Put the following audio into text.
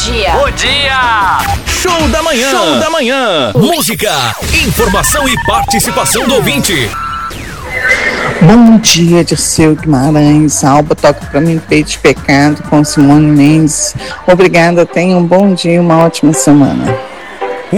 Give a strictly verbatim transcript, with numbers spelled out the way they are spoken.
dia. Bom dia. Show da manhã. Show da manhã. Música, informação e participação do ouvinte. Bom dia, Dirceu Guimarães. Alba toca pra mim Peito de Pecado com Simone Mendes. Obrigada, tenha um bom dia e uma ótima semana.